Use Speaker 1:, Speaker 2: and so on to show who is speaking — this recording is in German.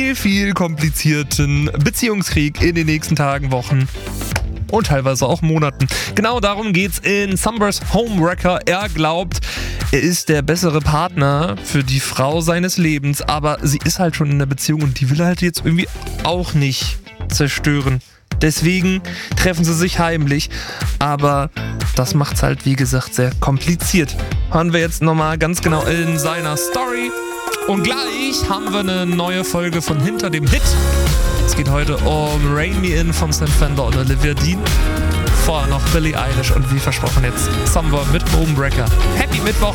Speaker 1: viel komplizierten Beziehungskrieg in den nächsten Tagen, Wochen und teilweise auch Monaten. Genau darum geht's in Sombers Homewrecker. Er glaubt, er ist der bessere Partner für die Frau seines Lebens, aber sie ist halt schon in der Beziehung und die will er halt jetzt irgendwie auch nicht zerstören. Deswegen treffen sie sich heimlich, aber das macht's halt, wie gesagt, sehr kompliziert. Hören wir jetzt nochmal ganz genau in seiner Story. Und gleich haben wir eine neue Folge von Hinter dem Hit. Es geht heute um Rain Me In von Sam Fender und Olivia Dean. Vorher noch Billie Eilish und wie versprochen jetzt Somber mit Homewrecker. Happy Mittwoch!